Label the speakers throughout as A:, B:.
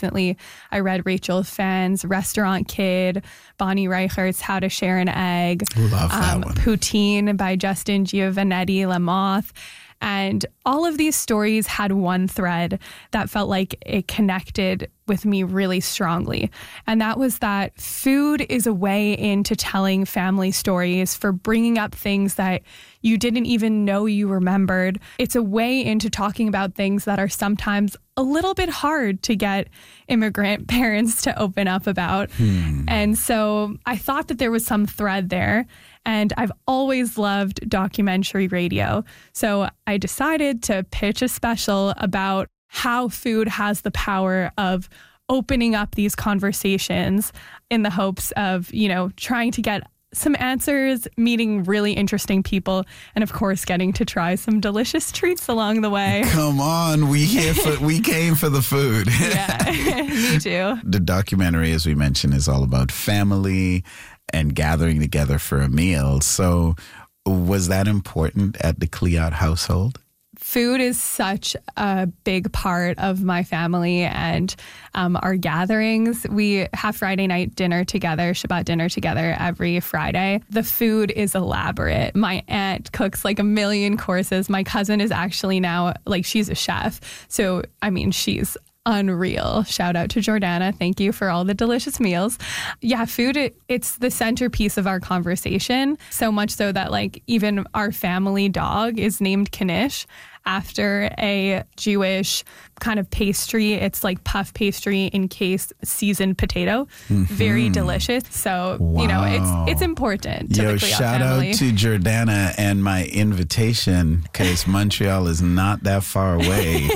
A: recently I read Rachel Phan's Restaurant Kid, Bonnie Reichart's How to Share an Egg.
B: Love that one.
A: Poutine by Justin Giovannetti-Lamoth. And all of these stories had one thread that felt like it connected with me really strongly. And that was that food is a way into telling family stories, for bringing up things that you didn't even know you remembered. It's a way into talking about things that are sometimes a little bit hard to get immigrant parents to open up about. And so I thought that there was some thread there. And I've always loved documentary radio. So I decided to pitch a special about how food has the power of opening up these conversations in the hopes of, trying to get some answers, meeting really interesting people, and of course, getting to try some delicious treats along the way.
B: Come on, we came for the food.
A: Yeah, me too.
B: The documentary, as we mentioned, is all about family and gathering together for a meal. So was that important at the Cleott household?
A: Food is such a big part of my family and our gatherings. We have Friday night dinner together, Shabbat dinner together every Friday. The food is elaborate. My aunt cooks like 1 million courses. My cousin is actually now, she's a chef. So, she's unreal. Shout out to Jordana. Thank you for all the delicious meals. Yeah, food, it's the centerpiece of our conversation. So much so that even our family dog is named Knish after a Jewish kind of pastry. It's like puff pastry encased seasoned potato. Very delicious. So, it's important to the Cleott
B: shout
A: family.
B: Out to Jordana and my invitation, because Montreal is not that far away.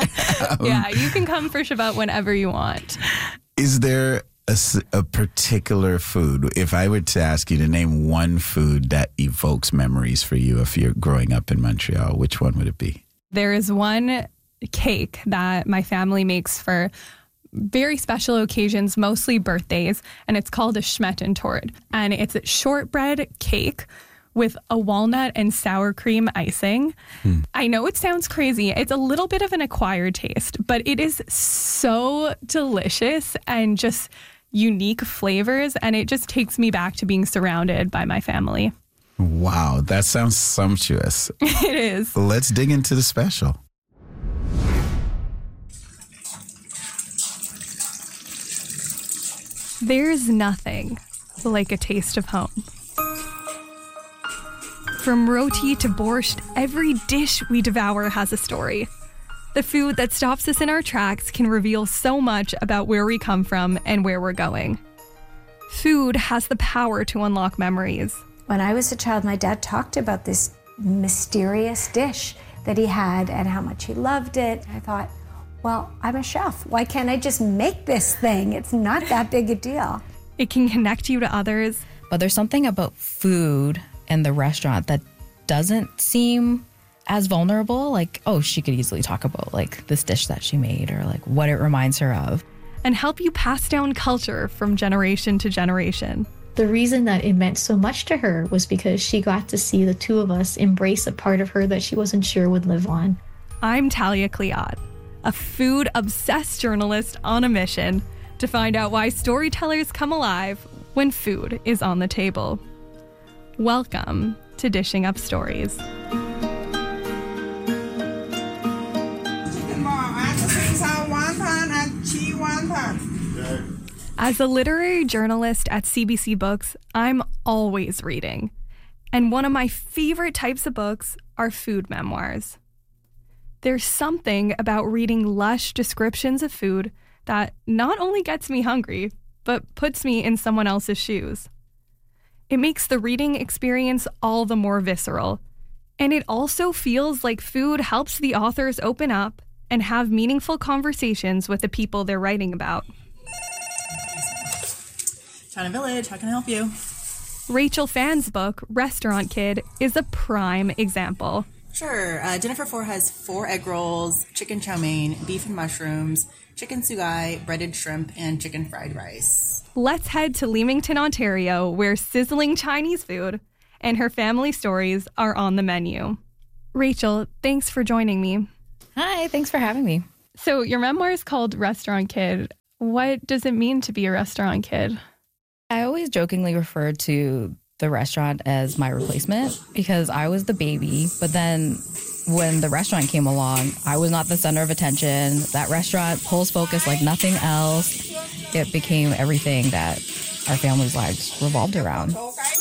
A: Yeah, you can come for Shabbat whenever you want.
B: Is there a particular food, if I were to ask you to name one food that evokes memories for you if you're growing up in Montreal, which one would it be? There
A: is one cake that my family makes for very special occasions, mostly birthdays, and it's called a Schmettentort. And it's a shortbread cake with a walnut and sour cream icing. I know it sounds crazy. It's a little bit of an acquired taste, but it is so delicious and just unique flavors. And it just takes me back to being surrounded by my family.
B: Wow, that sounds sumptuous.
A: It is.
B: Let's dig into the special.
A: There's nothing like a taste of home. From roti to borscht, every dish we devour has a story. The food that stops us in our tracks can reveal so much about where we come from and where we're going. Food has the power to unlock memories.
C: When I was a child, my dad talked about this mysterious dish that he had and how much he loved it. I thought, well, I'm a chef. Why can't I just make this thing? It's not that big a deal.
A: It can connect you to others.
D: But there's something about food and the restaurant that doesn't seem as vulnerable. She could easily talk about this dish that she made or what it reminds her of.
A: And help you pass down culture from generation to generation.
E: The reason that it meant so much to her was because she got to see the two of us embrace a part of her that she wasn't sure would live on.
A: I'm Talia Cleott, a food-obsessed journalist on a mission to find out why storytellers come alive when food is on the table. Welcome to Dishing Up Stories. As a literary journalist at CBC Books, I'm always reading. And one of my favorite types of books are food memoirs. There's something about reading lush descriptions of food that not only gets me hungry, but puts me in someone else's shoes. It makes the reading experience all the more visceral. And it also feels like food helps the authors open up and have meaningful conversations with the people they're writing about.
F: China Village, how can I help you?
A: Rachel Phan's book, Restaurant Kid, is a prime example.
F: Sure. Dinner for Four has 4 egg rolls, chicken chow mein, beef and mushrooms, chicken sugai, breaded shrimp, and chicken fried rice.
A: Let's head to Leamington, Ontario, where sizzling Chinese food and her family stories are on the menu. Rachel, thanks for joining me.
D: Hi, thanks for having me.
A: So your memoir is called Restaurant Kid. What does it mean to be a restaurant kid?
D: I always jokingly refer to the restaurant as my replacement because I was the baby. But then when the restaurant came along, I was not the center of attention. That restaurant pulls focus like nothing else. It became everything that our family's lives revolved around.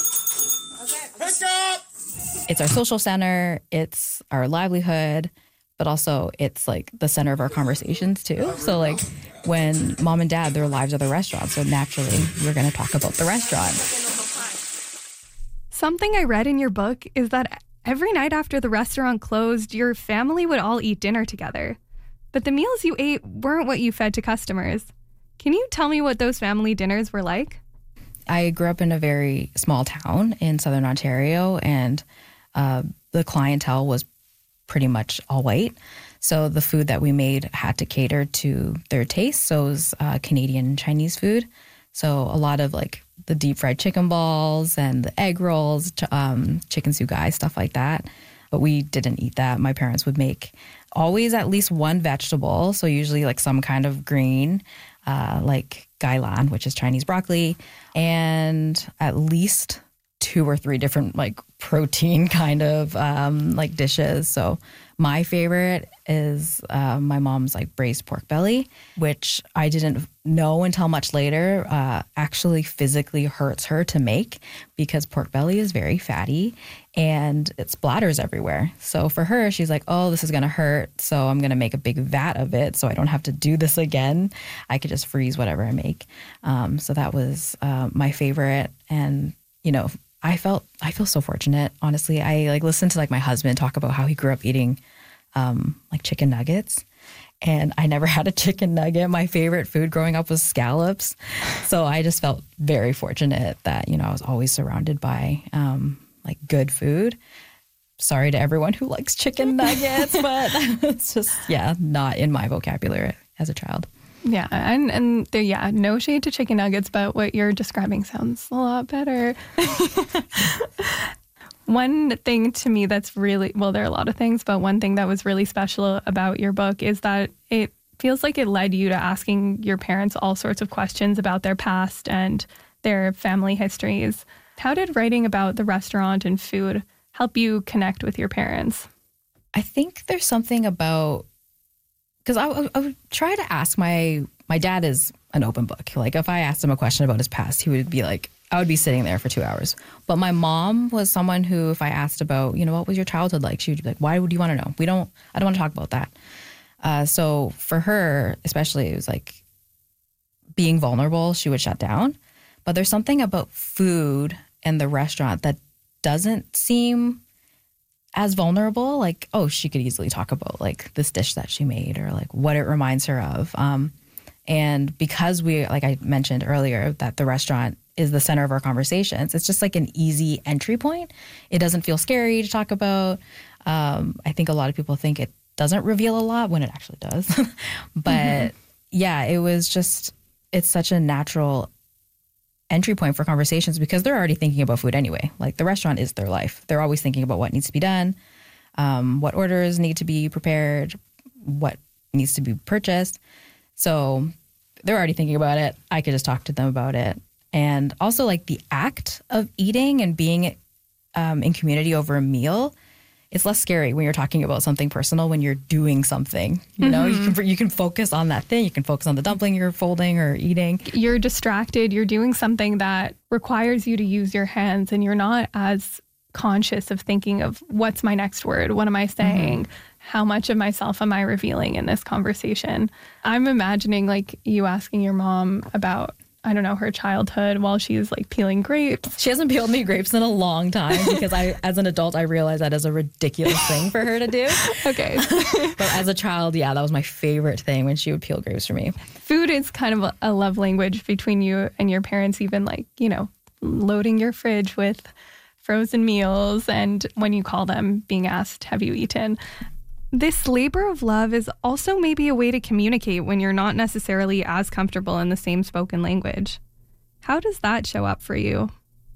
D: It's our social center. It's our livelihood. But also it's like the center of our conversations too. So like when mom and dad, their lives are the restaurant. So naturally, we're going to talk about the restaurant.
A: Something I read in your book is that every night after the restaurant closed, your family would all eat dinner together. But the meals you ate weren't what you fed to customers. Can you tell me what those family dinners were like?
D: I grew up in a very small town in Southern Ontario, and the clientele was pretty much all white. So the food that we made had to cater to their tastes. So it was Canadian Chinese food. So a lot of like the deep fried chicken balls and the egg rolls, chicken sugai, stuff like that. But we didn't eat that. My parents would make always at least one vegetable. So usually like some kind of green, like gailan, which is Chinese broccoli, and at least 2 or 3 different like protein kind of like dishes. So my favorite is my mom's like braised pork belly, which I didn't know until much later actually physically hurts her to make because pork belly is very fatty and it splatters everywhere. So for her, she's like, oh, this is going to hurt. So I'm going to make a big vat of it so I don't have to do this again. I could just freeze whatever I make. So that was my favorite. And, you know, I feel so fortunate, honestly. I like listened to like my husband talk about how he grew up eating like chicken nuggets, and I never had a chicken nugget. My favorite food growing up was scallops. So I just felt very fortunate that, you know, I was always surrounded by like good food. Sorry to everyone who likes chicken nuggets, but it's just, yeah, not in my vocabulary as a child.
A: Yeah, and there, no shade to chicken nuggets, but what you're describing sounds a lot better. One thing to me that's really, well, there are a lot of things, but one thing that was really special about your book is that it feels like it led you to asking your parents all sorts of questions about their past and their family histories. How did writing about the restaurant and food help you connect with your parents?
D: I think there's something about, because I would try to ask my dad is an open book. Like if I asked him a question about his past, he would be like, I would be sitting there for 2 hours. But my mom was someone who, if I asked about, you know, what was your childhood like? She would be like, why would you want to know? I don't want to talk about that. So for her, especially, it was like being vulnerable, she would shut down. But there's something about food and the restaurant that doesn't seem as vulnerable. Like, oh, she could easily talk about like this dish that she made or like what it reminds her of. And because we, like I mentioned earlier, that the restaurant is the center of our conversations, it's just like an easy entry point. It doesn't feel scary to talk about. I think a lot of people think it doesn't reveal a lot when it actually does. But yeah, it's such a natural entry point for conversations because they're already thinking about food anyway. Like the restaurant is their life. They're always thinking about what needs to be done, what orders need to be prepared, what needs to be purchased. So they're already thinking about it. I could just talk to them about it. And also like the act of eating and being in community over a meal, it's less scary when you're talking about something personal when you're doing something. You know, you can focus on that thing. You can focus on the dumpling you're folding or eating. You're
A: distracted. You're doing something that requires you to use your hands, and you're not as conscious of thinking of what's my next word? What am I saying? How much of myself am I revealing in this conversation? I'm imagining like you asking your mom about, I don't know, her childhood while she's like peeling grapes.
D: She hasn't peeled me grapes in a long time because as an adult, I realized that is a ridiculous thing for her to do.
A: Okay.
D: But as a child, yeah, that was my favorite thing when she would peel grapes for me.
A: Food is kind of a love language between you and your parents, even like, you know, loading your fridge with frozen meals and when you call them being asked, have you eaten? This labor of love is also maybe a way to communicate when you're not necessarily as comfortable in the same spoken language. How does that show up for you?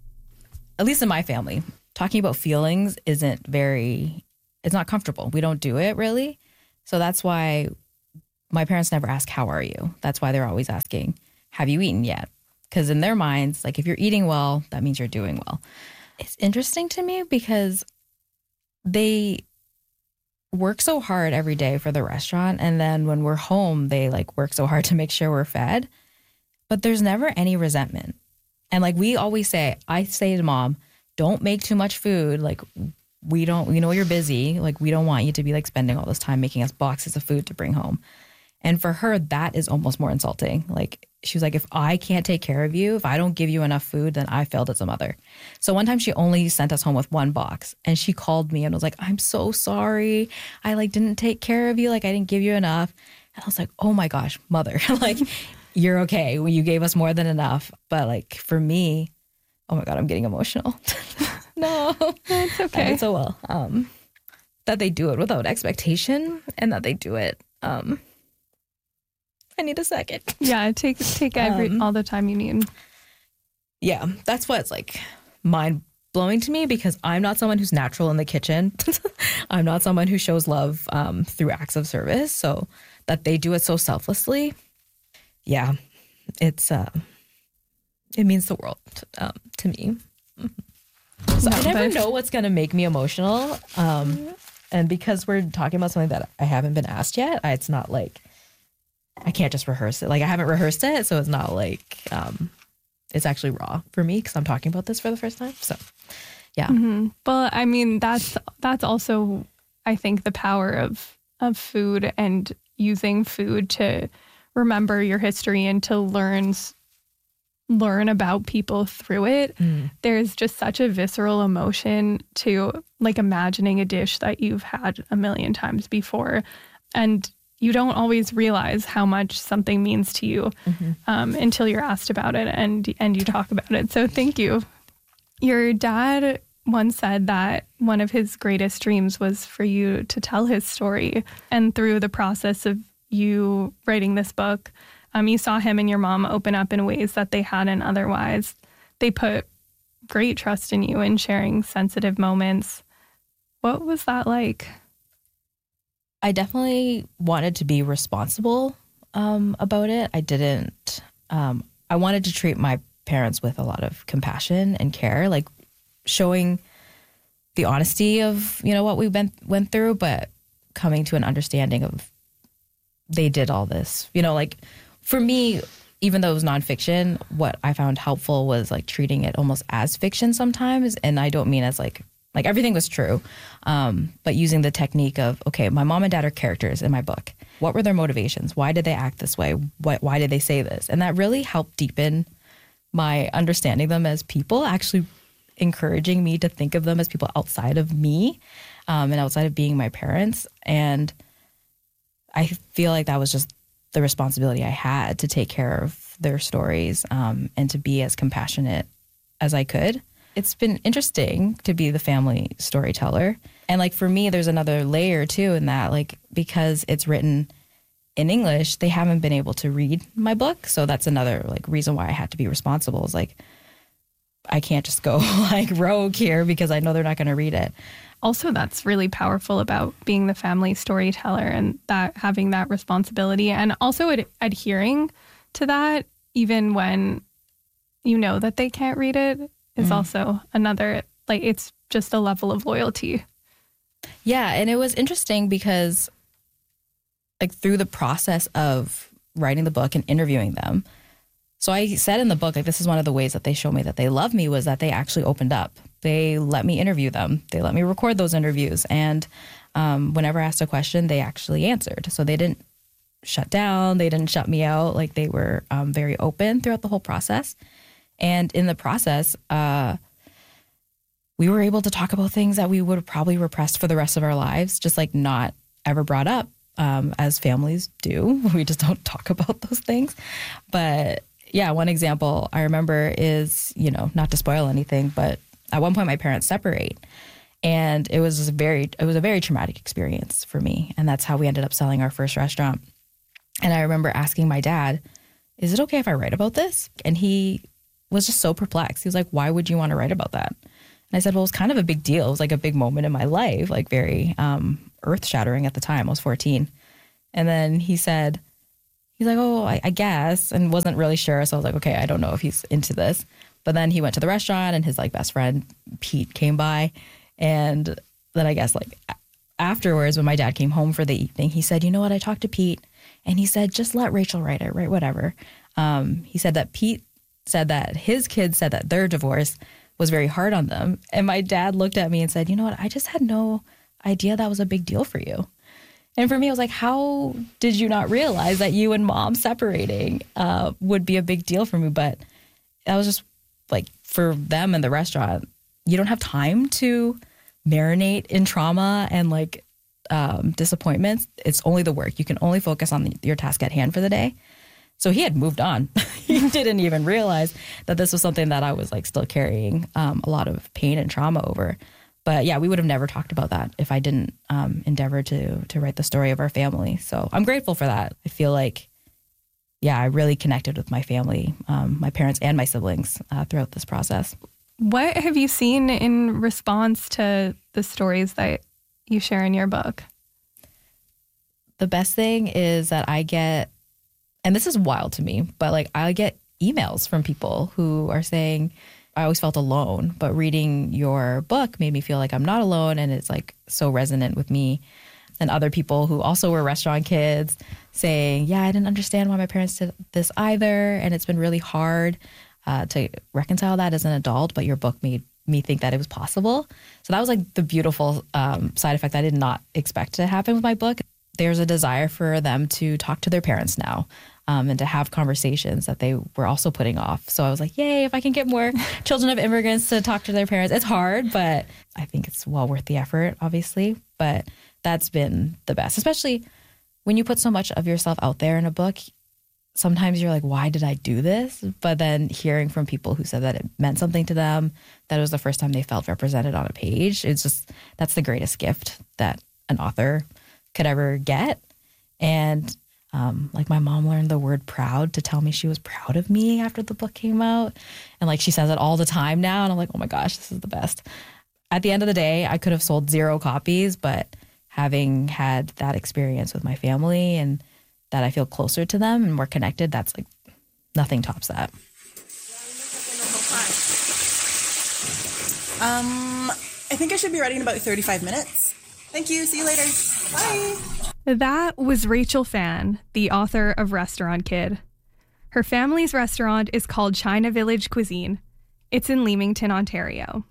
D: At least in my family, talking about feelings it's not comfortable. We don't do it really. So that's why my parents never ask, how are you? That's why they're always asking, have you eaten yet? Because in their minds, like if you're eating well, that means you're doing well. It's interesting to me because they work so hard every day for the restaurant. And then when we're home, they like work so hard to make sure we're fed. But there's never any resentment. And like we always say, I say to Mom, don't make too much food. Like we know you're busy. Like we don't want you to be like spending all this time making us boxes of food to bring home. And for her, that is almost more insulting. Like she was like, if I can't take care of you, if I don't give you enough food, then I failed as a mother. So one time she only sent us home with one box and she called me and was like, I'm so sorry. I like didn't take care of you. Like I didn't give you enough. And I was like, oh my gosh, mother, like you're okay. You gave us more than enough. But like for me, oh my God, I'm getting emotional. No,
A: it's okay.
D: I did so well. That they do it without expectation and that they do it. I need a second.
A: Yeah, take all the time you need.
D: Yeah, that's what's like mind blowing to me because I'm not someone who's natural in the kitchen. I'm not someone who shows love through acts of service. So that they do it so selflessly, yeah, it means the world to me. So I never know what's gonna make me emotional. And because we're talking about something that I haven't been asked yet, it's not like I can't just rehearse it. Like I haven't rehearsed it, so it's not like it's actually raw for me because I'm talking about this for the first time. So, yeah.
A: Mm-hmm. Well, I mean that's also I think the power of food and using food to remember your history and to learn about people through it. There's just such a visceral emotion to like imagining a dish that you've had a million times before, and you don't always realize how much something means to you until you're asked about it and you talk about it. So thank you. Your dad once said that one of his greatest dreams was for you to tell his story. And through the process of you writing this book, you saw him and your mom open up in ways that they hadn't otherwise. They put great trust in you in sharing sensitive moments. What was that like?
D: I definitely wanted to be responsible about it. I didn't. I wanted to treat my parents with a lot of compassion and care, like showing the honesty of what we went through, but coming to an understanding of they did all this. Like for me, even though it was nonfiction, what I found helpful was like treating it almost as fiction sometimes, and I don't mean as like everything was true, but using the technique of, okay, my mom and dad are characters in my book. What were their motivations? Why did they act this way? Why did they say this? And that really helped deepen my understanding them as people, actually encouraging me to think of them as people outside of me and outside of being my parents. And I feel like that was just the responsibility I had to take care of their stories and to be as compassionate as I could. It's been interesting to be the family storyteller. And like for me, there's another layer too in that, like, because it's written in English, they haven't been able to read my book. So that's another like reason why I had to be responsible, is like, I can't just go like rogue here because I know they're not going to read it.
A: Also, that's really powerful about being the family storyteller and that having that responsibility, and also adhering to that even when you know that they can't read it is also another, like, it's just a level of loyalty.
D: Yeah. And it was interesting because like through the process of writing the book and interviewing them, so I said in the book, like, this is one of the ways that they show me that they love me, was that they actually opened up. They let me interview them. They let me record those interviews. And whenever I asked a question, they actually answered. So they didn't shut down. They didn't shut me out. Like, they were very open throughout the whole process. And in the process, we were able to talk about things that we would have probably repressed for the rest of our lives, just like not ever brought up, as families do. We just don't talk about those things. But yeah, one example I remember is, not to spoil anything, but at one point my parents separate, and it was a very traumatic experience for me. And that's how we ended up selling our first restaurant. And I remember asking my dad, is it okay if I write about this? And he was just so perplexed. He was like, why would you want to write about that? And I said, well, it was kind of a big deal. It was like a big moment in my life, like very earth shattering at the time. I was 14. And then he's like, oh, I guess, and wasn't really sure. So I was like, okay, I don't know if he's into this. But then he went to the restaurant and his like best friend, Pete, came by. And then I guess like afterwards, when my dad came home for the evening, he said, you know what, I talked to Pete and he said, just let Rachel write it, write whatever. He said that Pete said that his kids said that their divorce was very hard on them. And my dad looked at me and said, you know what, I just had no idea that was a big deal for you. And for me, I was like, how did you not realize that you and mom separating would be a big deal for me? But that was just like for them in the restaurant, you don't have time to marinate in trauma and like disappointments. It's only the work. You can only focus on your task at hand for the day. So he had moved on. He didn't even realize that this was something that I was like still carrying a lot of pain and trauma over. But yeah, we would have never talked about that if I didn't endeavor to write the story of our family. So I'm grateful for that. I feel like, yeah, I really connected with my family, my parents and my siblings throughout this process.
A: What have you seen in response to the stories that you share in your book?
D: The best thing is that I get, and this is wild to me, but like I get emails from people who are saying, I always felt alone, but reading your book made me feel like I'm not alone, and it's like so resonant with me. And other people who also were restaurant kids saying, yeah, I didn't understand why my parents did this either, and it's been really hard to reconcile that as an adult, but your book made me think that it was possible. So that was like the beautiful side effect I did not expect to happen with my book. There's a desire for them to talk to their parents now. And to have conversations that they were also putting off. So I was like, yay, if I can get more children of immigrants to talk to their parents. It's hard, but I think it's well worth the effort, obviously. But that's been the best, especially when you put so much of yourself out there in a book. Sometimes you're like, why did I do this? But then hearing from people who said that it meant something to them, that it was the first time they felt represented on a page, it's just, that's the greatest gift that an author could ever get. And like my mom learned the word proud to tell me she was proud of me after the book came out. And like she says it all the time now. And I'm like, oh my gosh, this is the best. At the end of the day, I could have sold 0 copies, but having had that experience with my family and that I feel closer to them and more connected, that's like nothing tops that.
F: I think I should be ready in about 35 minutes. Thank you. See you later. Bye.
A: That was Rachel Phan, the author of Restaurant Kid. Her family's restaurant is called China Village Cuisine. It's in Leamington, Ontario.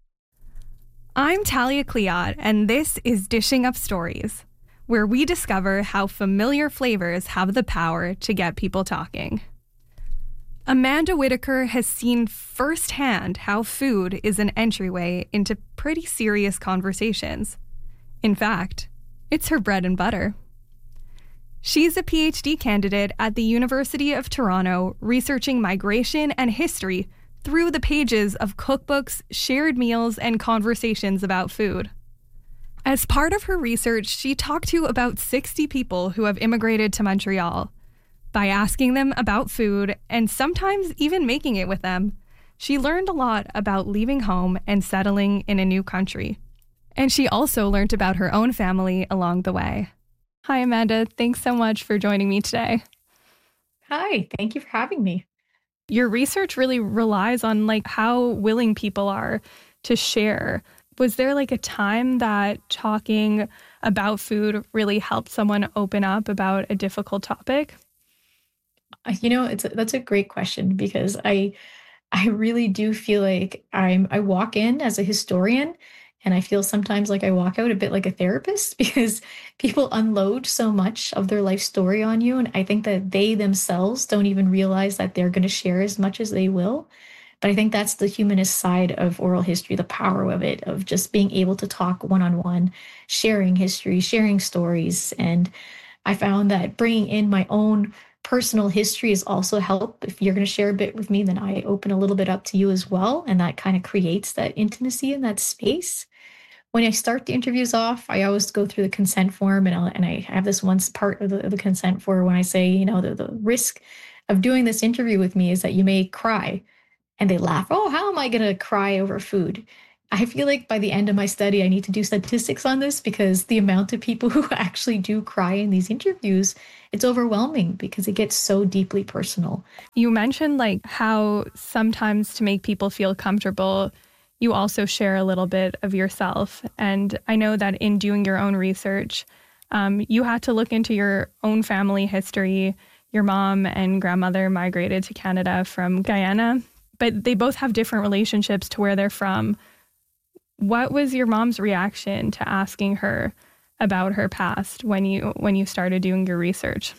A: I'm Talia Cleod, and this is Dishing Up Stories, where we discover how familiar flavors have the power to get people talking. Amanda Whitaker has seen firsthand how food is an entryway into pretty serious conversations. In fact, it's her bread and butter. She's a PhD candidate at the University of Toronto, researching migration and history through the pages of cookbooks, shared meals, and conversations about food. As part of her research, she talked to about 60 people who have immigrated to Montreal. By asking them about food and sometimes even making it with them, she learned a lot about leaving home and settling in a new country. And she also learned about her own family along the way. Hi, Amanda. Thanks so much for joining me today.
E: Hi, thank you for having me.
A: Your research really relies on like how willing people are to share. Was there like a time that talking about food really helped someone open up about a difficult topic?
E: You know, that's a great question because I really do feel like I walk in as a historian. And I feel sometimes like I walk out a bit like a therapist because people unload so much of their life story on you. And I think that they themselves don't even realize that they're going to share as much as they will. But I think that's the humanist side of oral history, the power of it, of just being able to talk one-on-one, sharing history, sharing stories. And I found that bringing in my own personal history is also help. If you're going to share a bit with me, then I open a little bit up to you as well. And that kind of creates that intimacy in that space. When I start the interviews off, I always go through the consent form, and I have this one part of the consent form when I say, you know, the risk of doing this interview with me is that you may cry. And they laugh. Oh, how am I going to cry over food? I feel like by the end of my study, I need to do statistics on this because the amount of people who actually do cry in these interviews, it's overwhelming because it gets so deeply personal.
A: You mentioned like how sometimes to make people feel comfortable, you also share a little bit of yourself. And I know that in doing your own research, you had to look into your own family history. Your mom and grandmother migrated to Canada from Guyana, but they both have different relationships to where they're from. What was your mom's reaction to asking her about her past when you started doing your research?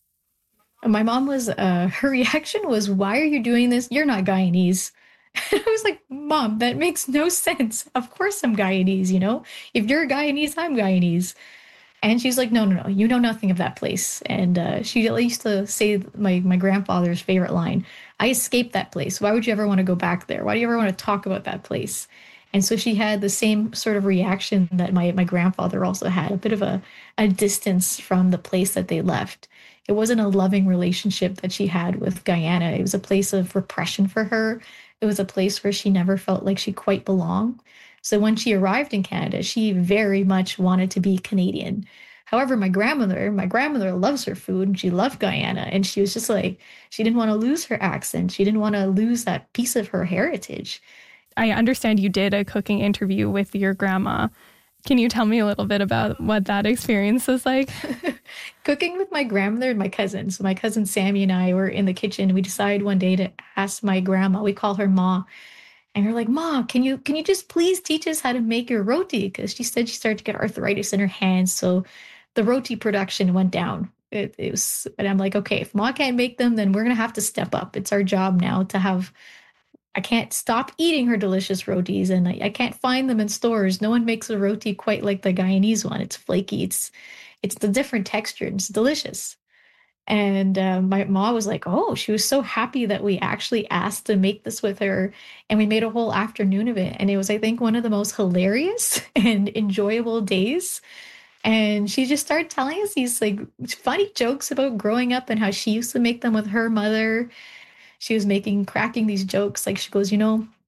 E: My mom was, her reaction was, "Why are you doing this? You're not Guyanese." I was like, "Mom, that makes no sense. Of course I'm Guyanese, you know? If you're Guyanese, I'm Guyanese." And she's like, no, you know nothing of that place. And she used to say my grandfather's favorite line, "I escaped that place. Why would you ever want to go back there? Why do you ever want to talk about that place?" And so she had the same sort of reaction that my grandfather also had, a bit of a distance from the place that they left. It wasn't a loving relationship that she had with Guyana. It was a place of repression for her. It was a place where she never felt like she quite belonged. So when she arrived in Canada, she very much wanted to be Canadian. However, my grandmother loves her food and she loved Guyana. And she was just like, she didn't want to lose her accent. She didn't want to lose that piece of her heritage.
A: I understand you did a cooking interview with your grandma. Can you tell me a little bit about what that experience was like?
E: Cooking with my grandmother and my cousin. So my cousin Sammy and I were in the kitchen. We decided one day to ask my grandma, we call her Ma, and we're like, "Ma, can you just please teach us how to make your roti?" Because she said she started to get arthritis in her hands. So the roti production went down. It was, and I'm like, okay, if Ma can't make them, then we're going to have to step up. It's our job now to have, I can't stop eating her delicious rotis, and I can't find them in stores. No one makes a roti quite like the Guyanese one. It's flaky. It's the different texture. And it's delicious. And my mom was like, oh, she was so happy that we actually asked to make this with her. And we made a whole afternoon of it. And it was, I think, one of the most hilarious and enjoyable days. And she just started telling us these like funny jokes about growing up and how she used to make them with her mother. She was cracking these jokes. Like she goes,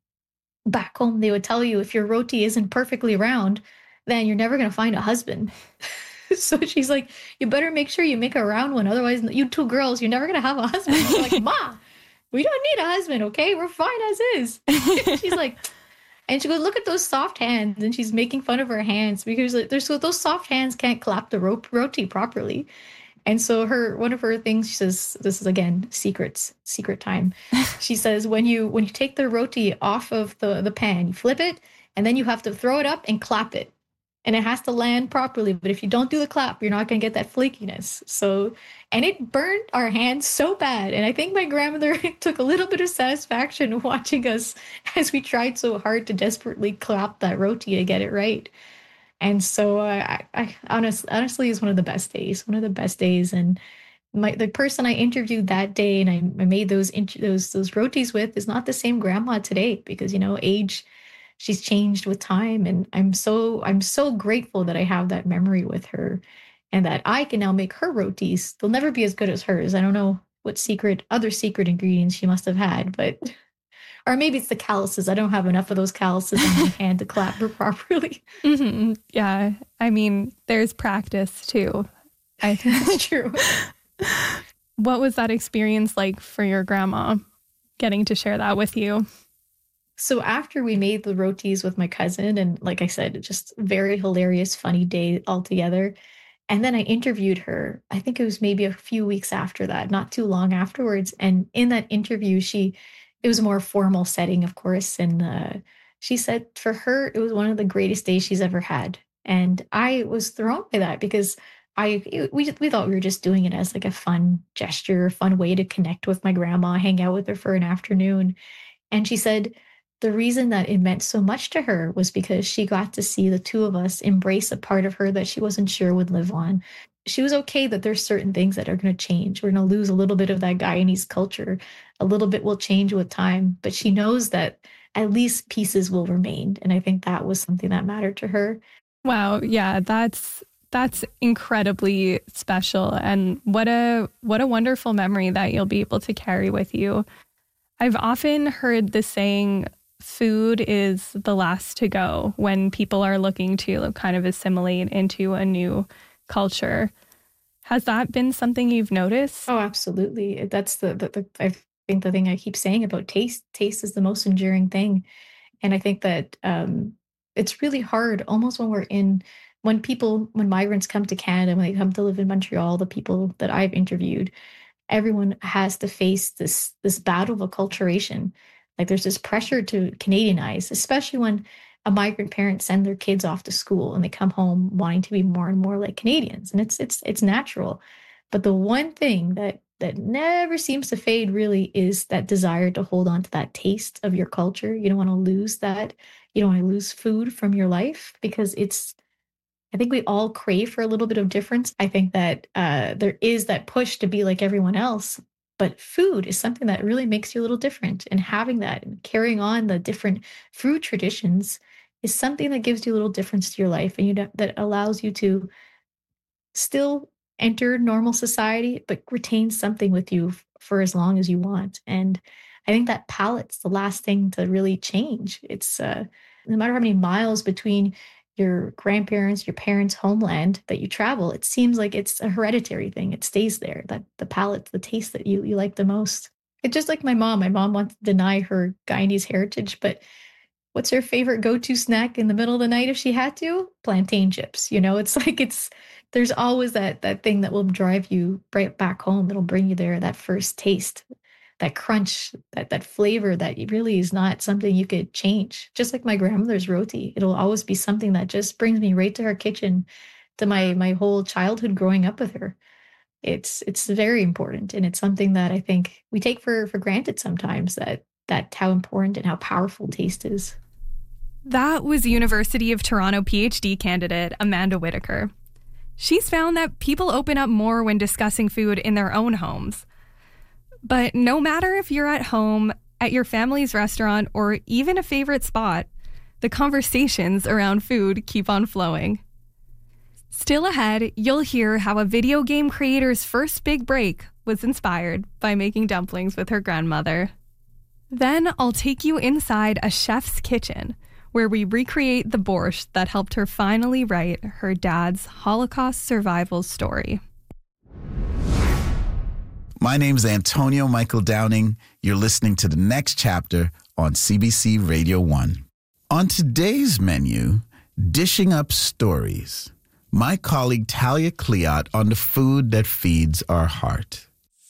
E: back home, they would tell you if your roti isn't perfectly round, then you're never going to find a husband. So she's like, you better make sure you make a round one. Otherwise, you two girls, you're never going to have a husband. I'm like, "Ma, we don't need a husband, okay? We're fine as is." She's like, and she goes, "Look at those soft hands." And she's making fun of her hands because like, those soft hands can't clap the roti properly. And so one of her things, she says, this is again, secret time. She says, when you take the roti off of the pan, you flip it, and then you have to throw it up and clap it. And it has to land properly. But if you don't do the clap, you're not going to get that flakiness. So, and it burned our hands so bad. And I think my grandmother took a little bit of satisfaction watching us as we tried so hard to desperately clap that roti to get it right. And so I honestly is one of the best days, And the person I interviewed that day and I made those rotis with is not the same grandma today because, age, she's changed with time. And I'm so grateful that I have that memory with her and that I can now make her rotis. They'll never be as good as hers. I don't know what other secret ingredients she must have had, or maybe it's the calluses. I don't have enough of those calluses on my hand to clap her properly.
A: Mm-hmm. Yeah. I mean, there's practice too. I think
E: that's true.
A: What was that experience like for your grandma getting to share that with you?
E: So after we made the rotis with my cousin, and like I said, just very hilarious, funny day altogether. And then I interviewed her. I think it was maybe a few weeks after that, not too long afterwards. And in that interview, it was a more formal setting, of course. And she said for her, it was one of the greatest days she's ever had. And I was thrown by that because we thought we were just doing it as like a fun gesture, a fun way to connect with my grandma, hang out with her for an afternoon. And she said, the reason that it meant so much to her was because she got to see the two of us embrace a part of her that she wasn't sure would live on. She was okay that there's certain things that are going to change. We're going to lose a little bit of that Guyanese culture. A little bit will change with time, but she knows that at least pieces will remain. And I think that was something that mattered to her.
A: Wow. Yeah, that's incredibly special. And what a wonderful memory that you'll be able to carry with you. I've often heard the saying, food is the last to go when people are looking to kind of assimilate into a new culture. Has that been something you've noticed?
E: Oh, absolutely. That's I think the thing I keep saying about taste. Taste is the most enduring thing. And I think that it's really hard almost when migrants come to Canada, when they come to live in Montreal, the people that I've interviewed, everyone has to face this battle of acculturation. Like there's this pressure to Canadianize, especially when a migrant parent send their kids off to school and they come home wanting to be more and more like Canadians. And it's natural. But the one thing that never seems to fade really is that desire to hold on to that taste of your culture. You don't want to lose that. You don't want to lose food from your life because I think we all crave for a little bit of difference. I think that there is that push to be like everyone else, but food is something that really makes you a little different. And having that and carrying on the different food traditions is something that gives you a little difference to your life and that allows you to still enter normal society, but retain something with you for as long as you want. And I think that palate's the last thing to really change. It's no matter how many miles between your grandparents, your parents' homeland that you travel, it seems like it's a hereditary thing. It stays there, that the palate, the taste that you like the most. It's just like my mom. My mom wants to deny her Guyanese heritage, but what's her favorite go-to snack in the middle of the night if she had to? Plantain chips. It's like there's always that thing that will drive you right back home. That'll bring you there, that first taste, that crunch, that flavor that really is not something you could change. Just like my grandmother's roti, it'll always be something that just brings me right to her kitchen, to my whole childhood growing up with her. It's very important, and it's something that I think we take for granted sometimes, that how important and how powerful taste is.
A: That was University of Toronto PhD candidate Amanda Whitaker. She's found that people open up more when discussing food in their own homes. But no matter if you're at home, at your family's restaurant, or even a favorite spot, the conversations around food keep on flowing. Still ahead, you'll hear how a video game creator's first big break was inspired by making dumplings with her grandmother. Then I'll take you inside a chef's kitchen, where we recreate the borscht that helped her finally write her dad's Holocaust survival story.
B: My name's Antonio Michael Downing. You're listening to the next chapter on CBC Radio 1. On today's menu, Dishing Up Stories, my colleague Talia Cleott on the food that feeds our heart.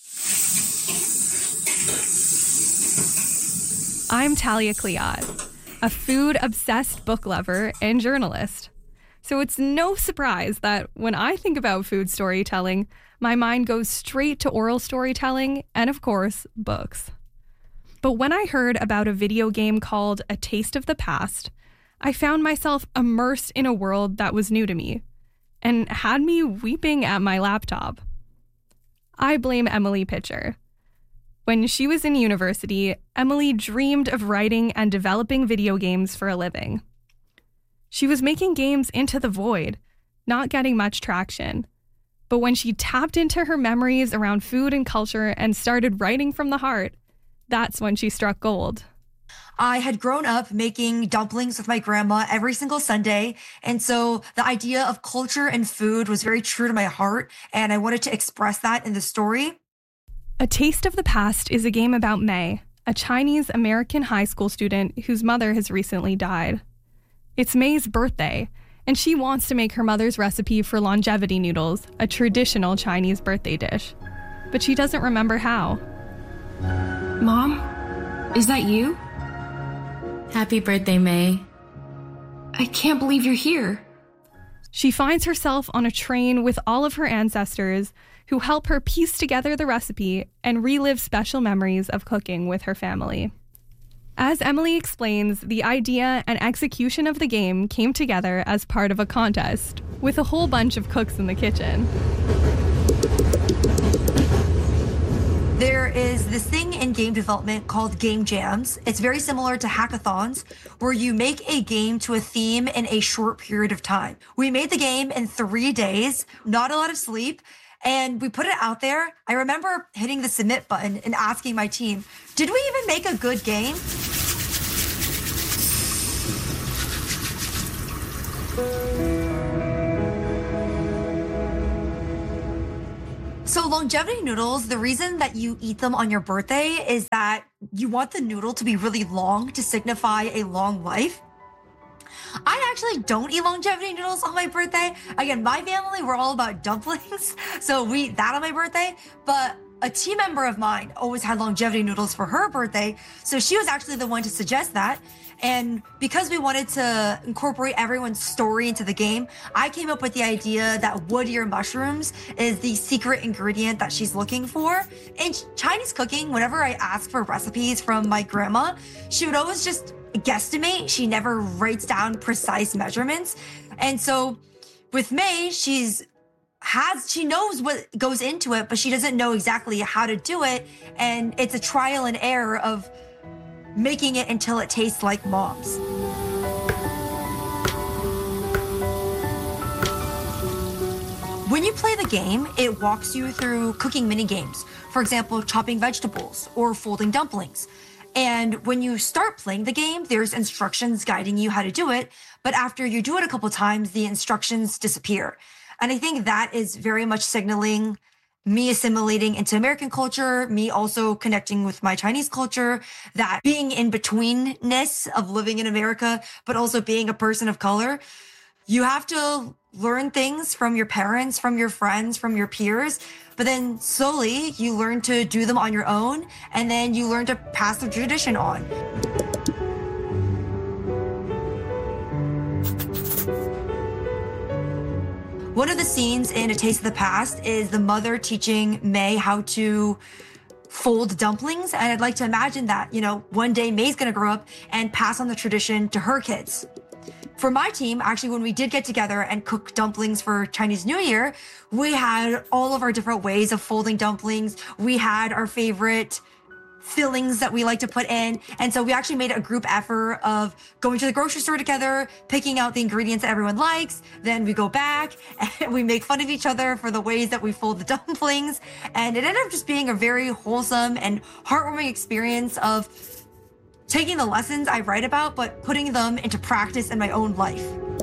A: I'm Talia Cleott, a food-obsessed book lover and journalist. So it's no surprise that when I think about food storytelling, my mind goes straight to oral storytelling and, of course, books. But when I heard about a video game called A Taste of the Past, I found myself immersed in a world that was new to me and had me weeping at my laptop. I blame Emily Pitcher. When she was in university, Emily dreamed of writing and developing video games for a living. She was making games into the void, not getting much traction. But when she tapped into her memories around food and culture and started writing from the heart, that's when she struck gold.
G: I had grown up making dumplings with my grandma every single Sunday. And so the idea of culture and food was very true to my heart. And I wanted to express that in the story.
A: A Taste of the Past is a game about May, a Chinese-American high school student whose mother has recently died. It's May's birthday, and she wants to make her mother's recipe for longevity noodles, a traditional Chinese birthday dish. But she doesn't remember how.
H: Mom, is that you? Happy birthday, May. I can't believe you're here.
A: She finds herself on a train with all of her ancestors who help her piece together the recipe and relive special memories of cooking with her family. As Emily explains, the idea and execution of the game came together as part of a contest, with a whole bunch of cooks in the kitchen.
G: There is this thing in game development called game jams. It's very similar to hackathons, where you make a game to a theme in a short period of time. We made the game in 3 days, not a lot of sleep, and we put it out there. I remember hitting the submit button and asking my team, did we even make a good game? So longevity noodles, the reason that you eat them on your birthday is that you want the noodle to be really long to signify a long life. I actually don't eat longevity noodles on my birthday. Again, my family, we're all about dumplings, so we eat that on my birthday. But a team member of mine always had longevity noodles for her birthday, so she was actually the one to suggest that. And because we wanted to incorporate everyone's story into the game, I came up with the idea that wood ear mushrooms is the secret ingredient that she's looking for. In Chinese cooking, whenever I ask for recipes from my grandma, she would always just guesstimate. She never writes down precise measurements. And so with May, she knows what goes into it, but she doesn't know exactly how to do it. And it's a trial and error of making it until it tastes like mom's. When you play the game, it walks you through cooking mini games. For example, chopping vegetables or folding dumplings. And when you start playing the game, there's instructions guiding you how to do it. But after you do it a couple times, the instructions disappear. And I think that is very much signaling me assimilating into American culture, me also connecting with my Chinese culture, that being in betweenness of living in America, but also being a person of color, you have to learn things from your parents, from your friends, from your peers, but then slowly you learn to do them on your own, and then you learn to pass the tradition on. One of the scenes in A Taste of the Past is the mother teaching May how to fold dumplings. And I'd like to imagine that, one day May's gonna grow up and pass on the tradition to her kids. For my team, actually, when we did get together and cook dumplings for Chinese New Year, we had all of our different ways of folding dumplings. We had our favorite fillings that we like to put in. And so we actually made a group effort of going to the grocery store together, picking out the ingredients that everyone likes. Then we go back and we make fun of each other for the ways that we fold the dumplings. And it ended up just being a very wholesome and heartwarming experience of taking the lessons I write about, but putting them into practice in my own life.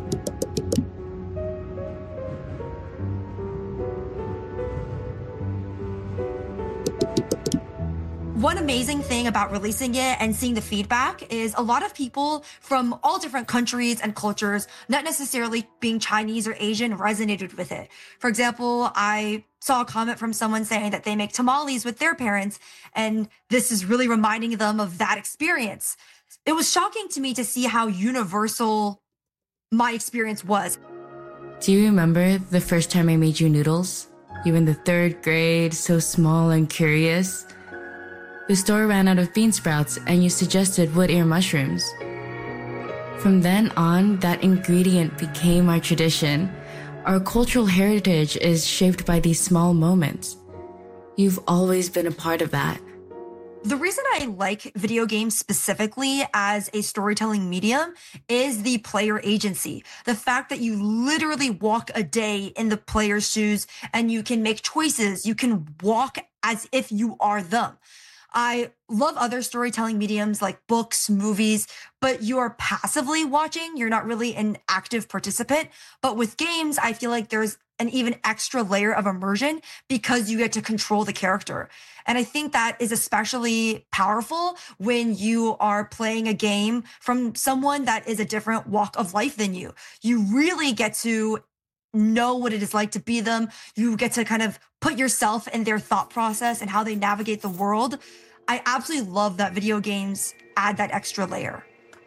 G: One amazing thing about releasing it and seeing the feedback is a lot of people from all different countries and cultures, not necessarily being Chinese or Asian, resonated with it. For example, I saw a comment from someone saying that they make tamales with their parents, and this is really reminding them of that experience. It was shocking to me to see how universal my experience was.
H: Do you remember the first time I made you noodles? You were in the 3rd grade, so small and curious. The store ran out of bean sprouts and you suggested wood ear mushrooms. From then on, that ingredient became our tradition. Our cultural heritage is shaped by these small moments. You've always been a part of that.
G: The reason I like video games specifically as a storytelling medium is the player agency. The fact that you literally walk a day in the player's shoes and you can make choices. You can walk as if you are them. I love other storytelling mediums like books, movies, but you are passively watching. You're not really an active participant. But with games, I feel like there's an even extra layer of immersion because you get to control the character. And I think that is especially powerful when you are playing a game from someone that is a different walk of life than you. You really get to know what it is like to be them. You get to kind of put yourself in their thought process and how they navigate the world. I absolutely love that video games add that extra layer.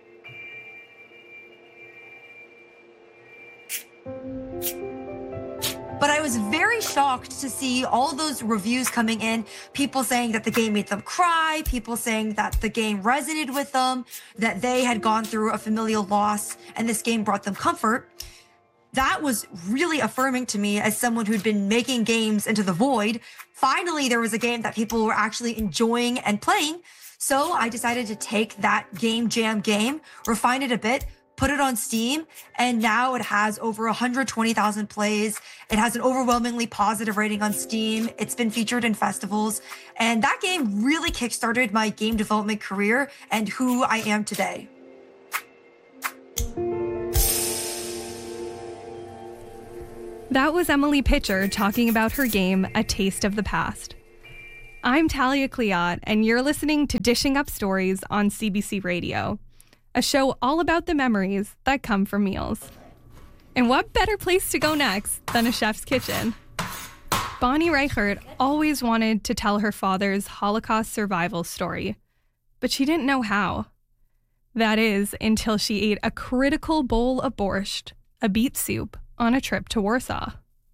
G: But I was very shocked to see all those reviews coming in, people saying that the game made them cry, people saying that the game resonated with them, that they had gone through a familial loss and this game brought them comfort. That was really affirming to me as someone who'd been making games into the void. Finally, there was a game that people were actually enjoying and playing. So I decided to take that Game Jam game, refine it a bit, put it on Steam, and now it has over 120,000 plays. It has an overwhelmingly positive rating on Steam. It's been featured in festivals. And that game really kickstarted my game development career and who I am today.
A: That was Emily Pitcher talking about her game, A Taste of the Past. I'm Talia Cleot, and you're listening to Dishing Up Stories on CBC Radio, a show all about the memories that come from meals. And what better place to go next than a chef's kitchen? Bonnie Reichert always wanted to tell her father's Holocaust survival story, but she didn't know how. That is, until she ate a critical bowl of borscht, a beet soup, on a trip to Warsaw.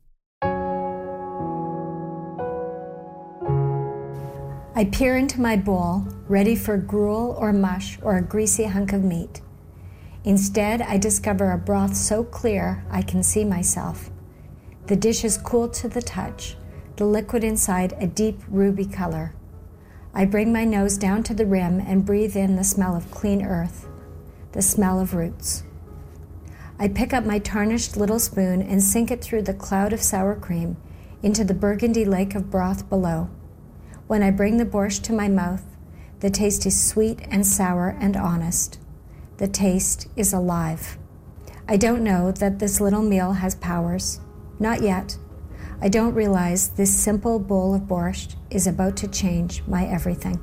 C: I peer into my bowl, ready for gruel or mush or a greasy hunk of meat. Instead, I discover a broth so clear I can see myself. The dish is cool to the touch, the liquid inside a deep ruby color. I bring my nose down to the rim and breathe in the smell of clean earth, the smell of roots. I pick up my tarnished little spoon and sink it through the cloud of sour cream into the burgundy lake of broth below. When I bring the borscht to my mouth, the taste is sweet and sour and honest. The taste is alive. I don't know that this little meal has powers. Not yet. I don't realize this simple bowl of borscht is about to change my everything.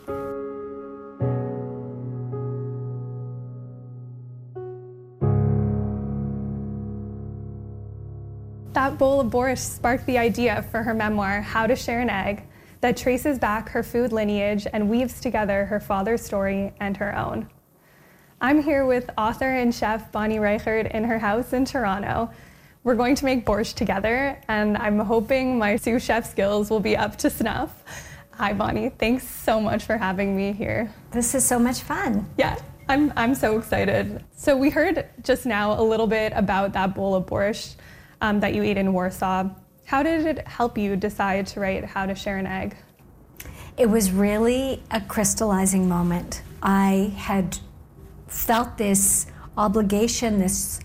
A: That bowl of borscht sparked the idea for her memoir, How to Share an Egg, that traces back her food lineage and weaves together her father's story and her own. I'm here with author and chef Bonnie Reichert in her house in Toronto. We're going to make borscht together, and I'm hoping my sous chef skills will be up to snuff. Hi, Bonnie. Thanks so much for having me here.
C: This is so much fun.
A: Yeah, I'm so excited. So we heard just now a little bit about that bowl of borscht that you ate in Warsaw. How did it help you decide to write How to Share an Egg?
C: It was really a crystallizing moment. I had felt this obligation, this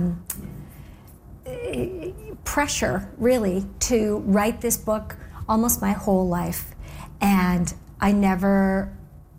C: pressure, really, to write this book almost my whole life. And I never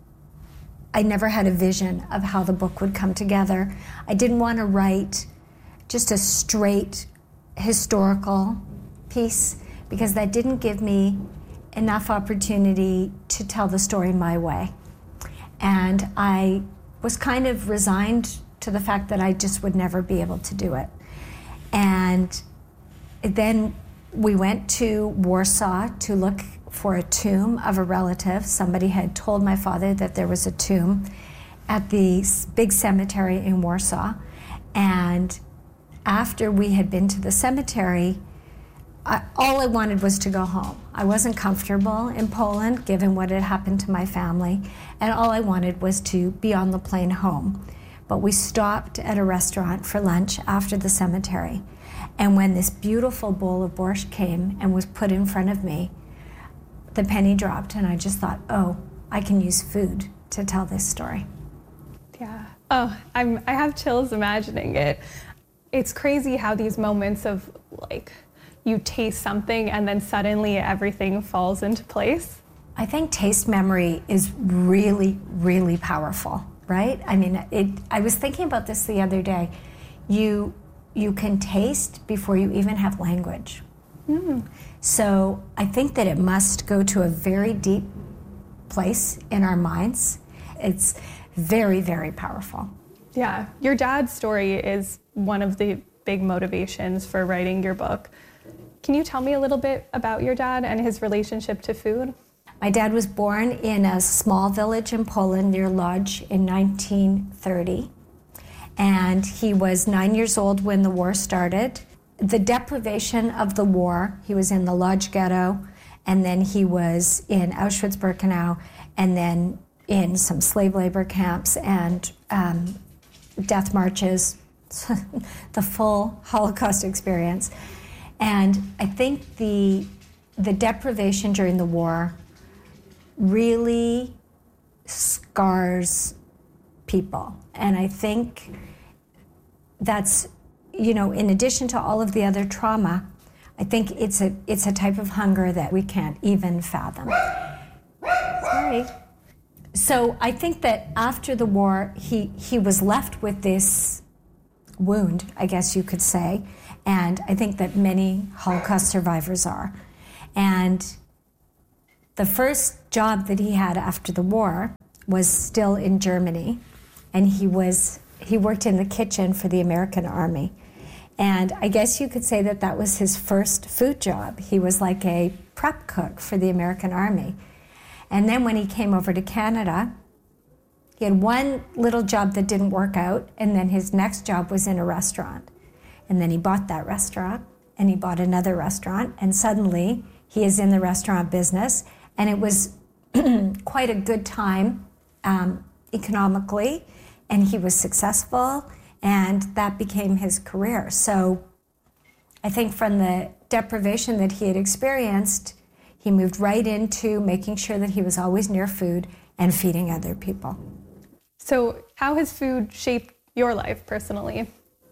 C: had a vision of how the book would come together. I didn't want to write just a straight historical piece because that didn't give me enough opportunity to tell the story my way. And I was kind of resigned to the fact that I just would never be able to do it. And then we went to Warsaw to look for a tomb of a relative. Somebody had told my father that there was a tomb at the big cemetery in Warsaw. And after we had been to the cemetery, all I wanted was to go home. I wasn't comfortable in Poland, given what had happened to my family, and all I wanted was to be on the plane home. But we stopped at a restaurant for lunch after the cemetery. And when this beautiful bowl of borscht came and was put in front of me, the penny dropped, and I just thought, oh, I can use food to tell this story.
A: Yeah. Oh, I have chills imagining it. It's crazy how these moments of, like, you taste something and then suddenly everything falls into place.
C: I think taste memory is really, really powerful, right? I mean, I was thinking about this the other day. You can taste before you even have language. So I think that it must go to a very deep place in our minds. It's very, very powerful.
A: Yeah, your dad's story is one of the big motivations for writing your book. Can you tell me a little bit about your dad and his relationship to food?
C: My dad was born in a small village in Poland near Lodz in 1930. And he was 9 years old when the war started. The deprivation of the war, he was in the Lodz ghetto, and then he was in Auschwitz-Birkenau, and then in some slave labor camps and death marches, the full Holocaust experience. And I think the deprivation during the war really scars people. And I think that's, you know, in addition to all of the other trauma, I think it's a type of hunger that we can't even fathom. Sorry. So I think that after the war, he was left with this wound, I guess you could say, And I think that many Holocaust survivors are. And the first job that he had after the war was still in Germany. And he worked in the kitchen for the American Army. And I guess you could say that that was his first food job. He was like a prep cook for the American Army. And then when he came over to Canada, he had one little job that didn't work out, and then his next job was in a restaurant. And then he bought that restaurant, and he bought another restaurant, and suddenly he is in the restaurant business, and it was quite a good time economically, and he was successful, and that became his career. So I think from the deprivation that he had experienced, he moved right into making sure that he was always near food and feeding other people.
A: So how has food shaped your life personally?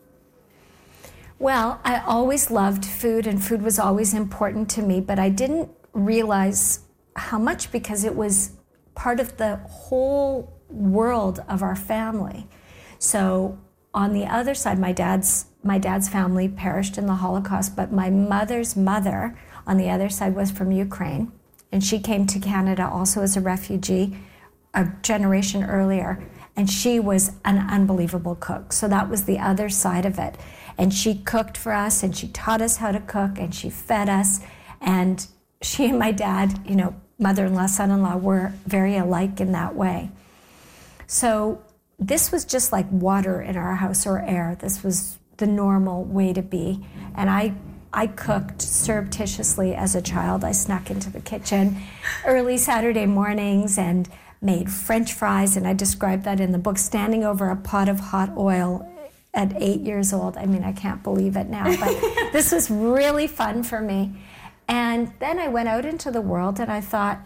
C: Well, I always loved food, and food was always important to me, but I didn't realize how much because it was part of the whole world of our family. So on the other side, my dad's family perished in the Holocaust, but my mother's mother on the other side was from Ukraine, and she came to Canada also as a refugee a generation earlier, and she was an unbelievable cook. So that was the other side of it. And she cooked for us, and she taught us how to cook, and she fed us, and she and my dad, you know, mother-in-law, son-in-law, were very alike in that way. So this was just like water in our house, or air. This was the normal way to be. And I cooked surreptitiously as a child. I snuck into the kitchen early Saturday mornings and made French fries, and I described that in the book, standing over a pot of hot oil at 8 years old. I mean, I can't believe it now, but this was really fun for me. And then I went out into the world, and I thought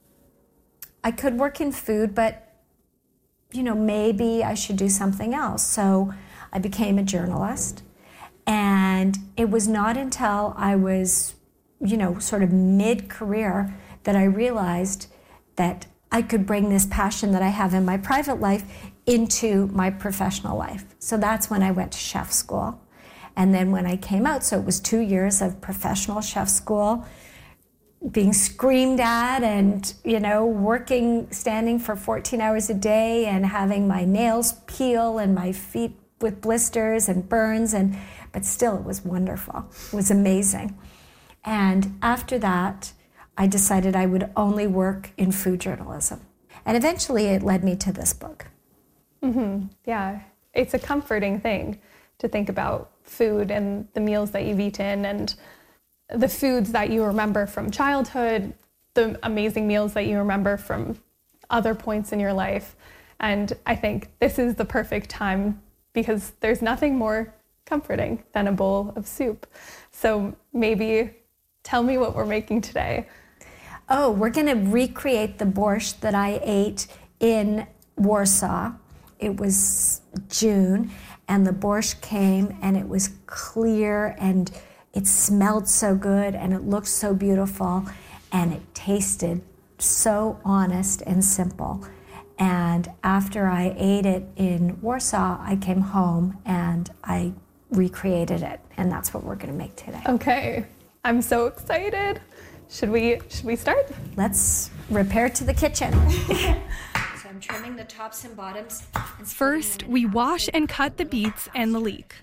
C: I could work in food, but you know, maybe I should do something else. So I became a journalist, and it was not until I was, you know, sort of mid-career that I realized that I could bring this passion that I have in my private life into my professional life. So that's when I went to chef school. And then when I came out, so it was 2 years of professional chef school, being screamed at and, you know, working, standing for 14 hours a day and having my nails peel and my feet with blisters and burns, but still it was wonderful. It was amazing. And after that, I decided I would only work in food journalism. And eventually it led me to this book.
A: Mm-hmm. Yeah, it's a comforting thing to think about food and the meals that you've eaten and the foods that you remember from childhood, the amazing meals that you remember from other points in your life. And I think this is the perfect time because there's nothing more comforting than a bowl of soup. So maybe tell me what we're making today.
C: Oh, we're going to recreate the borscht that I ate in Warsaw. It was June, and the borscht came, and it was clear, and it smelled so good, and it looked so beautiful, and it tasted so honest and simple. And after I ate it in Warsaw, I came home, and I recreated it, and that's what we're going to make today.
A: Okay, I'm so excited. Should we start?
C: Let's repair to the kitchen. So I'm trimming the tops and bottoms.
A: First, we wash and cut the beets and the leek.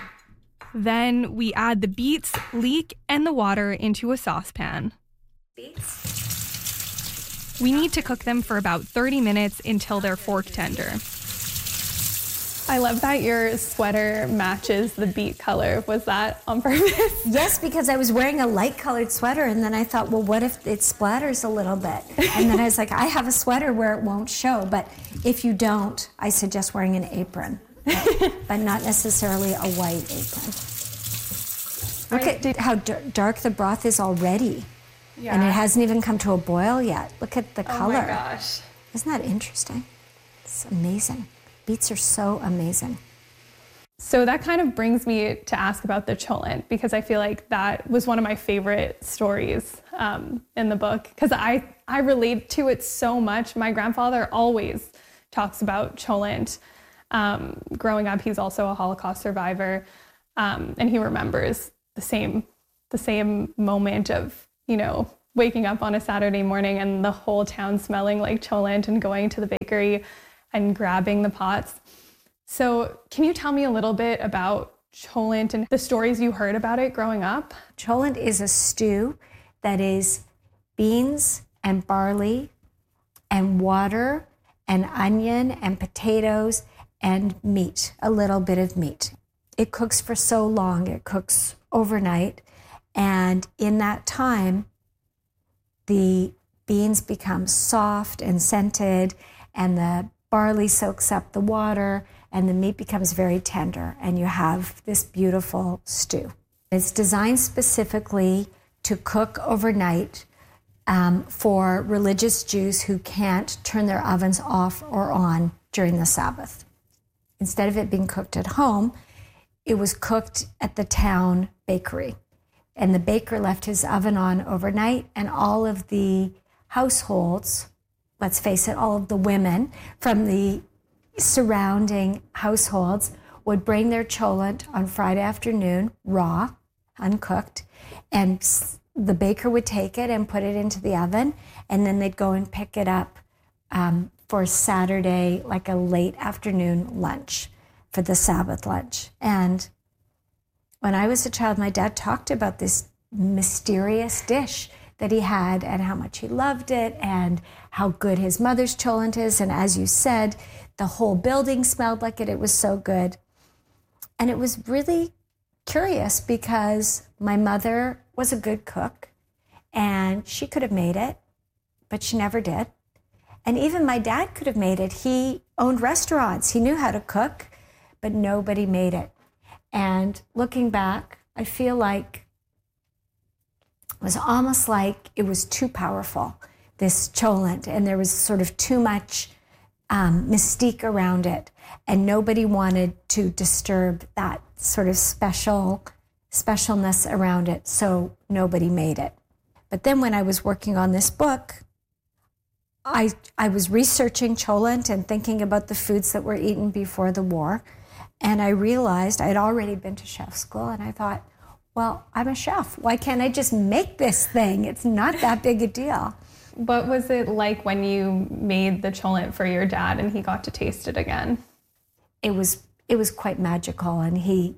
A: Then we add the beets, leek, and the water into a saucepan. We need to cook them for about 30 minutes until they're fork tender. I love that your sweater matches the beet color. Was that on purpose?
C: Yes, because I was wearing a light-colored sweater, and then I thought, well, what if it splatters a little bit? And then I was like, I have a sweater where it won't show, but if you don't, I suggest wearing an apron, but not necessarily a white apron. Look at how dark the broth is already. Yeah. And it hasn't even come to a boil yet. Look at the color.
A: Oh my gosh.
C: Isn't that interesting? It's amazing. Beets are so amazing.
A: So that kind of brings me to ask about the cholent, because I feel like that was one of my favorite stories in the book, because I relate to it so much. My grandfather always talks about cholent. Growing up, he's also a Holocaust survivor. And he remembers the same moment of, waking up on a Saturday morning and the whole town smelling like cholent and going to the bakery and grabbing the pots. So can you tell me a little bit about cholent and the stories you heard about it growing up?
C: Cholent is a stew that is beans and barley and water and onion and potatoes and meat, a little bit of meat. It cooks for so long, it cooks overnight. And in that time, the beans become soft and scented, and the barley soaks up the water, and the meat becomes very tender, and you have this beautiful stew. It's designed specifically to cook overnight for religious Jews who can't turn their ovens off or on during the Sabbath. Instead of it being cooked at home, it was cooked at the town bakery. And the baker left his oven on overnight, and all of the households, let's face it, all of the women from the surrounding households would bring their cholent on Friday afternoon, raw, uncooked, and the baker would take it and put it into the oven, and then they'd go and pick it up for Saturday, like a late afternoon lunch, for the Sabbath lunch. And when I was a child, my dad talked about this mysterious dish that he had and how much he loved it and how good his mother's cholent is. And as you said, the whole building smelled like it. It was so good. And it was really curious because my mother was a good cook and she could have made it, but she never did. And even my dad could have made it. He owned restaurants. He knew how to cook, but nobody made it. And looking back, I feel like it was almost like it was too powerful, this cholent, and there was sort of too much mystique around it, and nobody wanted to disturb that sort of specialness around it, so nobody made it. But then when I was working on this book, I was researching cholent and thinking about the foods that were eaten before the war. And I realized I'd already been to chef school, and I thought, well, I'm a chef. Why can't I just make this thing? It's not that big a deal.
A: What was it like when you made the cholent for your dad and he got to taste it again?
C: It was quite magical, and he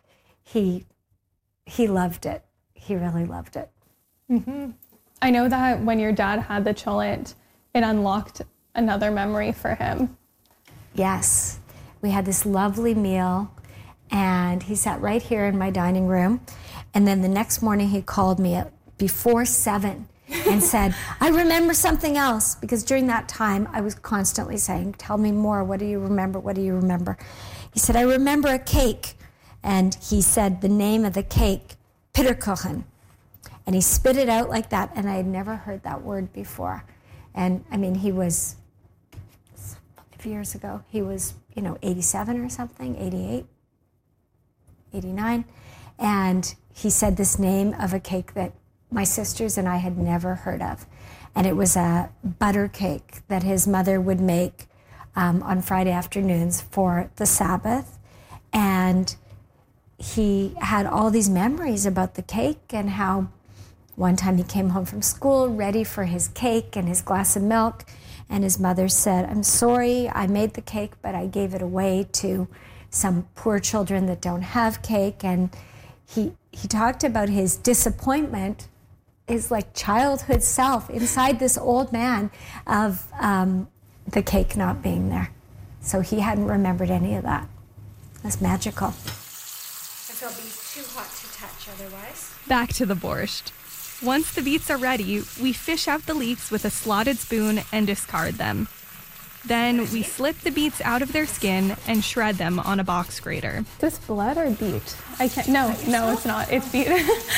C: loved it. He really loved it.
A: Mm-hmm. I know that when your dad had the cholent, it unlocked another memory for him.
C: Yes. We had this lovely meal, and he sat right here in my dining room. And then the next morning he called me at before 7 and said, I remember something else. Because during that time I was constantly saying, tell me more. What do you remember? What do you remember? He said, I remember a cake. And he said the name of the cake, Pitterkuchen. And he spit it out like that. And I had never heard that word before. And I mean, he was 5 years ago. He was 87 or something, 88, 89. And he said this name of a cake that my sisters and I had never heard of. And it was a butter cake that his mother would make on Friday afternoons for the Sabbath. And he had all these memories about the cake and how one time he came home from school ready for his cake and his glass of milk. And his mother said, I'm sorry, I made the cake, but I gave it away to some poor children that don't have cake. And he talked about his disappointment, his like childhood self inside this old man of the cake not being there. So he hadn't remembered any of that. That's magical. If it'll be too hot to touch otherwise.
A: Back to the borscht. Once the beets are ready, we fish out the leeks with a slotted spoon and discard them. Then we slip the beets out of their skin and shred them on a box grater. Is this blood or beet? I can't. No, it's not. It's beet.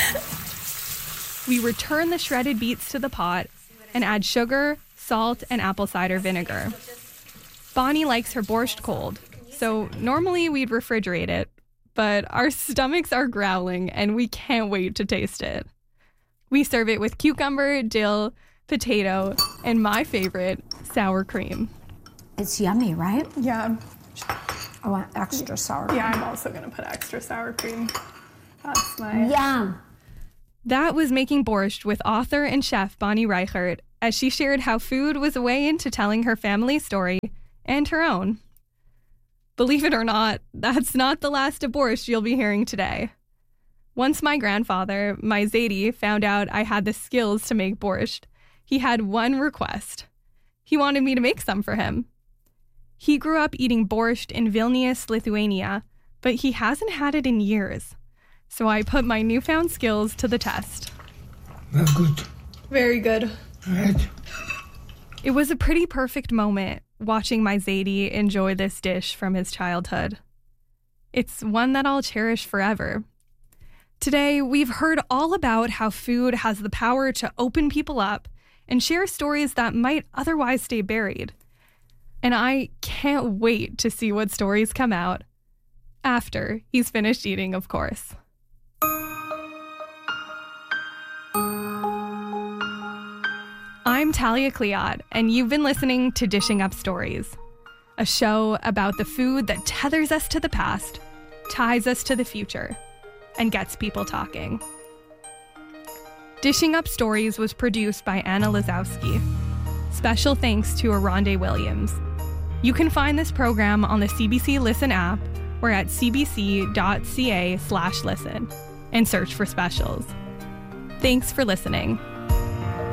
A: We return the shredded beets to the pot and add sugar, salt, and apple cider vinegar. Bonnie likes her borscht cold, so normally we'd refrigerate it, but our stomachs are growling and we can't wait to taste it. We serve it with cucumber, dill, potato, and my favorite, sour cream.
C: It's yummy, right?
A: Yeah.
C: I want extra sour cream.
A: Yeah, I'm also going to put extra sour cream. That's my...
C: Yum.
A: That was Making Borscht with author and chef Bonnie Reichert as she shared how food was a way into telling her family's story and her own. Believe it or not, that's not the last of borscht you'll be hearing today. Once my grandfather, my Zadie, found out I had the skills to make borscht, he had one request. He wanted me to make some for him. He grew up eating borscht in Vilnius, Lithuania, but he hasn't had it in years. So I put my newfound skills to the test.
I: Very good.
A: Very good.
I: Right.
A: It was a pretty perfect moment watching my Zadie enjoy this dish from his childhood. It's one that I'll cherish forever. Today, we've heard all about how food has the power to open people up and share stories that might otherwise stay buried. And I can't wait to see what stories come out. After he's finished eating, of course. I'm Talia Cleod, and you've been listening to Dishing Up Stories, a show about the food that tethers us to the past, ties us to the future, and gets people talking. Dishing Up Stories was produced by Anna Lazowski. Special thanks to Aronde Williams. You can find this program on the CBC Listen app or at cbc.ca/listen and search for specials. Thanks for listening.